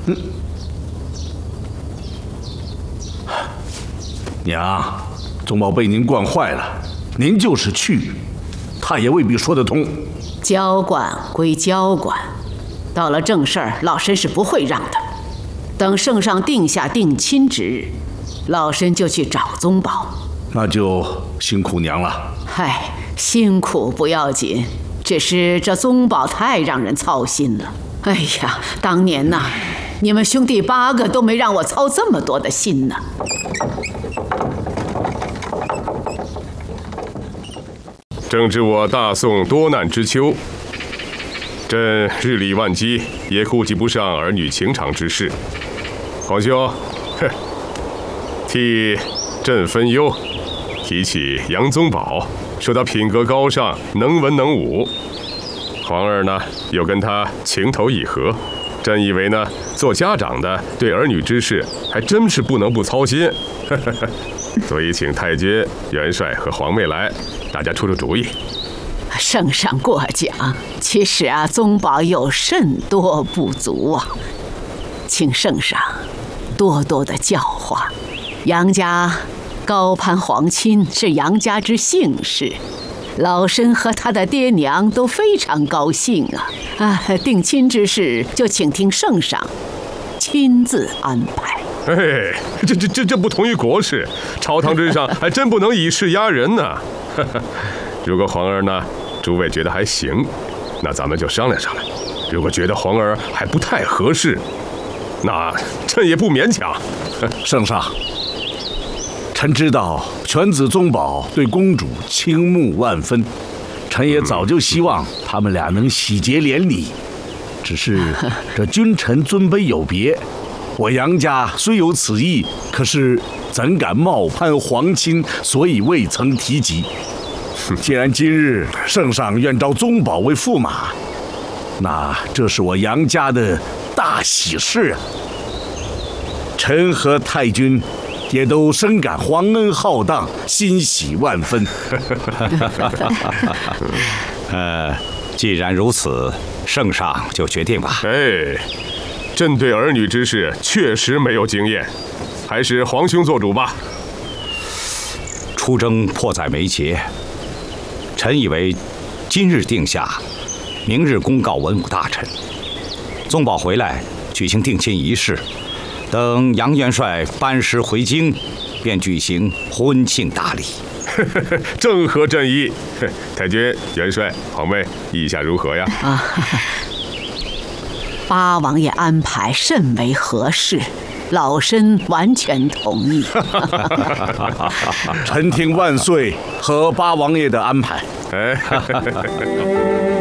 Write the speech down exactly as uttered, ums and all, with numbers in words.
嗯，娘，宗保被您惯坏了，您就是去，他也未必说得通。 交管归交管，到了正事儿，老身是不会让的。等圣上定下定亲之日，老身就去找宗保。 那就辛苦娘了。 嗨，辛苦不要紧，只是这宗保太让人操心了。哎呀，当年呐，你们兄弟八个都没让我操这么多的心呢。 正值我大宋多难之秋，朕日理万机，也顾及不上儿女情长之事。皇兄，哼，替朕分忧。提起杨宗保，说他品格高尚，能文能武。皇儿呢，又跟他情投意合。朕以为呢，做家长的对儿女之事，还真是不能不操心。所以请太君、元帅和皇妹来，大家出出主意。 圣上过奖，其实啊，宗保有甚多不足啊，请圣上多多的教化。杨家高攀皇亲是杨家之幸事，老身和他的爹娘都非常高兴啊！啊，定亲之事就请听圣上亲自安排。 哎，这这这这不同于国事，朝堂之上还真不能以势压人呢。如果皇儿呢，诸位觉得还行，那咱们就商量商量；如果觉得皇儿还不太合适，那朕也不勉强。 圣上，臣知道犬子宗保对公主倾慕万分，臣也早就希望他们俩能喜结连理。只是这君臣尊卑有别，我杨家虽有此意，可是怎敢冒攀皇亲，所以未曾提及。既然今日圣上愿召宗保为驸马，那这是我杨家的大喜事啊！臣和太君也都深感皇恩浩荡，欣喜万分。 呃，既然如此，圣上就决定吧。 哎，朕对儿女之事确实没有经验，还是皇兄做主吧。 出征迫在眉睫，臣以为今日定下，明日公告文武大臣，宗保回来举行定亲仪式，等杨元帅班师回京，便举行婚庆大礼。 正合朕意。太君、元帅、皇妹，意下如何呀？ 啊，八王爷安排甚为合适，老身完全同意。 臣听万岁和八王爷的安排。 哎。